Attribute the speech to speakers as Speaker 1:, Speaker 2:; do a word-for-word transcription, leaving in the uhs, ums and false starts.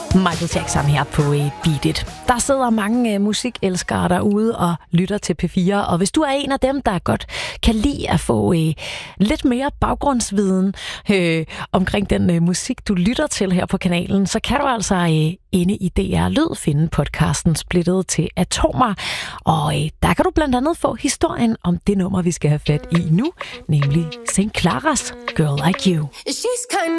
Speaker 1: Michael Jackson her på uh, Beat It. Der sidder mange uh, musikelskere derude og lytter til P fire, og hvis du er en af dem, der godt kan lide at få uh, lidt mere baggrundsviden uh, omkring den uh, musik, du lytter til her på kanalen, så kan du altså uh, inde i D R Lyd finde podcasten Splittet til atomer, og uh, der kan du blandt andet få historien om det nummer, vi skal have fat i nu, nemlig Saint Claras Girl Like You.
Speaker 2: She's kind